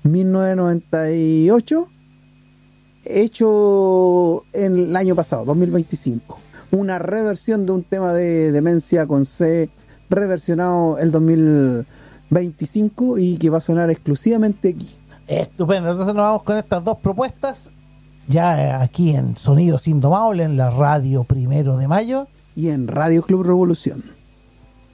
1998, hecho en el año pasado, 2025. Una reversión de un tema de Demencia con C, reversionado el 2025 y que va a sonar exclusivamente aquí. Estupendo, entonces nos vamos con estas dos propuestas, ya aquí en Sonidos Indomables, en la radio 1 de Mayo. Y en Radio Club Revolución.